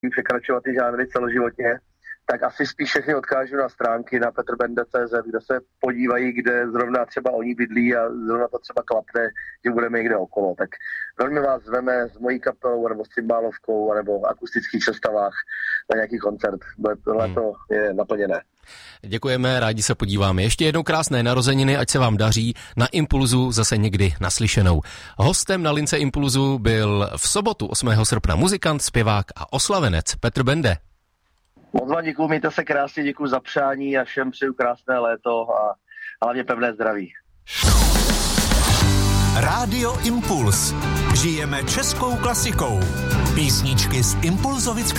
překračovat ty žánry celoživotně, tak asi spíš všechny odkážu na stránky na petrbende.cz, kde se podívají, kde zrovna třeba oni bydlí a zrovna to třeba klapne, že budeme někde okolo. Tak velmi vás zveme s mojí kapelou nebo s cymbálovkou nebo akustických sestavách na nějaký koncert. Tohle to je naplněné. Děkujeme, rádi se podíváme. Ještě jednou krásné narozeniny, ať se vám daří. Na Impulzu zase někdy naslyšenou. Hostem na lince Impulzu byl v sobotu 8. srpna muzikant, zpěvák a oslavenec Petr Bende. Moc vám děkuju, mějte se krásně, děkuju za přání a všem přeju krásné léto a hlavně pevné zdraví. Rádio Impuls. Žijeme českou klasikou. Písničky z Impulzovic